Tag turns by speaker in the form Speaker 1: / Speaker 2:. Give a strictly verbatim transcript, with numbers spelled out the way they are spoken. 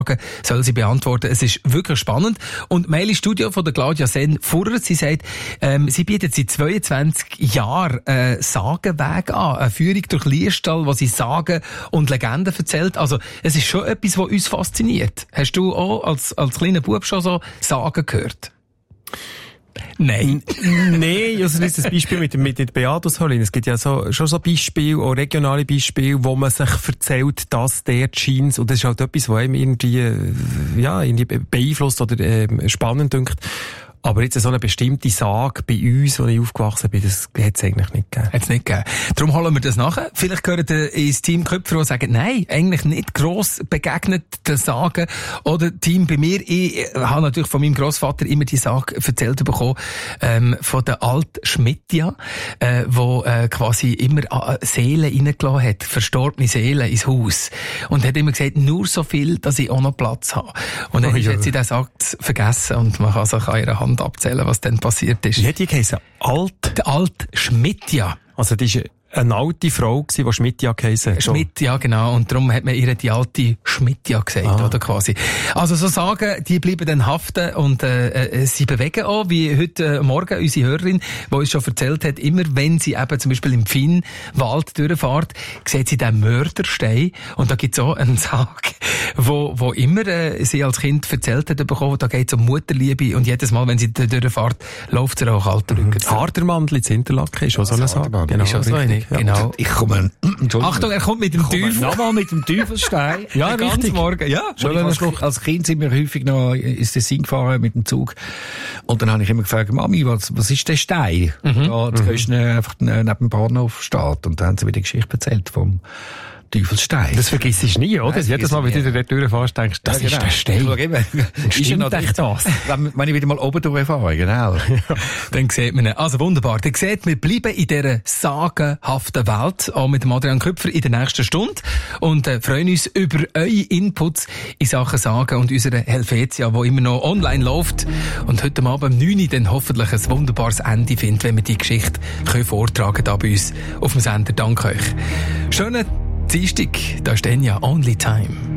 Speaker 1: soll sie beantworten. Es ist wirklich spannend. Und Mail ins Studio von der Claudia Senn-Furrer. Sie sagt, ähm, sie bietet seit zweiundzwanzig Jahren äh, Sagenweg an. Eine Führung durch Liestal, wo sie Sagen und Legenden erzählt. Also, es ist schon etwas, was uns fasziniert. Hast du auch als, als kleiner Bub schon so Sagen gehört? Nein.
Speaker 2: Nein, also das ist das Beispiel mit, mit der Beatusholin. Es gibt ja so, schon so Beispiele, auch regionale Beispiele, wo man sich erzählt, dass der scheint, und das ist halt etwas, was einem irgendwie, ja, irgendwie beeinflusst oder äh, spannend dünkt. Aber jetzt so eine bestimmte Sage bei uns, wo ich aufgewachsen bin, das hat es eigentlich nicht gegeben.
Speaker 1: Hat es nicht gegeben. Darum holen wir das nachher. Vielleicht gehören ins Team Köpfer, die sagen, nein, eigentlich nicht gross begegnet den Sagen. Oder Team bei mir, ich habe natürlich von meinem Grossvater immer die Sage erzählt bekommen, ähm, von der Alt Schmidtja, äh, wo äh, quasi immer äh, Seelen reingelassen hat, verstorbene Seelen ins Haus. Und hat immer gesagt, nur so viel, dass ich auch noch Platz habe. Und dann oh, ja. hat sie den Satz vergessen und man kann sich an ihrer Hand abzählen, was dann passiert ist.
Speaker 2: Wie hat die geheißen? Alt?
Speaker 1: Die Alt Schmidtja.
Speaker 2: Also, die ist eine alte Frau gewesen, die Schmidtja geheißen hat.
Speaker 1: Schmidtja, genau. Und darum hat man ihr die alte Schmidtja gesagt, ah. oder quasi. Also, so Sagen, die bleiben dann haften und, äh, äh, sie bewegen auch, wie heute äh, Morgen unsere Hörerin, die uns schon erzählt hat, immer wenn sie eben zum Beispiel im Finnwald durchfährt, sieht sie den Mörderstein. Und da gibt's auch einen Sag, wo, wo immer, äh, sie als Kind erzählt hat bekommen, da geht's um Mutterliebe und jedes Mal, wenn sie da durchfährt, läuft sie auch kalter Rücken.
Speaker 2: Mhm. Hardermandl in Interlaken ist auch so eine Sage.
Speaker 1: Genau, ist auch so eine. Ja. Genau.
Speaker 3: Ich komme,
Speaker 1: Achtung, er kommt mit dem Teufel.
Speaker 3: Nochmal mit dem Teufelsstein.
Speaker 1: Ja, ganz richtig. Morgen. Ja,
Speaker 3: schon als, als Kind sind wir häufig noch ins Tessin gefahren mit dem Zug. Und dann habe ich immer gefragt, Mami, was, was ist der Stein? Mhm. Da, der mhm. einfach neben dem Bahnhof steht. Und dann haben sie mir die Geschichte erzählt vom Teufelsstein.
Speaker 2: Das vergisst du nie, oder? Nein, jedes Mal, wenn du dort durchfährst, denkst du, das ja, genau. ist der Stein.
Speaker 3: Stimmt echt das? Wenn, wenn ich wieder mal oben durchfahre, genau.
Speaker 1: Ja. Dann sieht man ihn. Also wunderbar. Dann sieht, wir bleiben in dieser sagenhaften Welt, auch mit dem Adrian Köpfer in der nächsten Stunde. Und äh, freuen uns über eure Inputs in Sachen Sagen und unsere Helvetia, die immer noch online läuft. Und heute Abend um neun Uhr dann hoffentlich ein wunderbares Ende findet, wenn wir die Geschichte können vortragen da bei uns auf dem Sender. Danke euch. Schönen Dienstag, da ist Enya, Only Time.